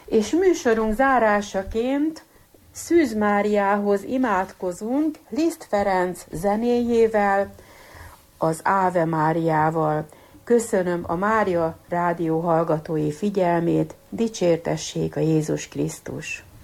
És műsorunk zárásaként Szűz Máriához imádkozunk Liszt Ferenc zenéjével, az Áve Máriával. Köszönöm a Mária Rádió hallgatói figyelmét, dicsértessék a Jézus Krisztus!